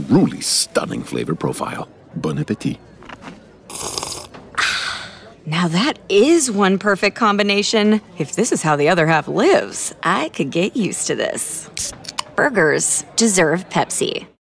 truly stunning flavor profile. Bon appetit. Now that is one perfect combination. If this is how the other half lives, I could get used to this. Burgers deserve Pepsi.